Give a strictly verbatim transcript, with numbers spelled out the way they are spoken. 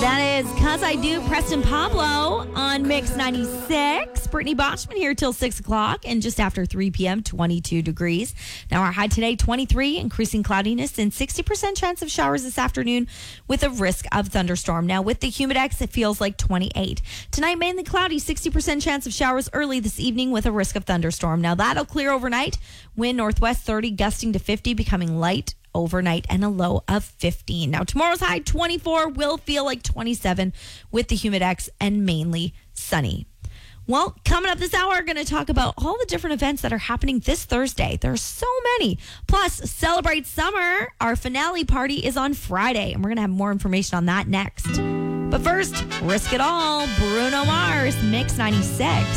That is Cause I Do, Preston Pablo on Mix ninety-six. Brittany Botchman here till six o'clock, and just after three p.m., twenty-two degrees. Now our high today, twenty-three, increasing cloudiness and sixty percent chance of showers this afternoon with a risk of thunderstorm. Now with the Humidex, it feels like twenty-eight. Tonight, mainly cloudy, sixty percent chance of showers early this evening with a risk of thunderstorm. Now that'll clear overnight. Wind northwest thirty, gusting to fifty, becoming light overnight, and a low of fifteen. Now tomorrow's high twenty-four will feel like twenty-seven with the Humidex and mainly sunny. Well, coming up this hour, we're going to talk about all the different events that are happening this Thursday. There are so many. Plus, Celebrate Summer. Our finale party is on Friday, and we're going to have more information on that next. But first, Risk It All, Bruno Mars, Mix ninety-six.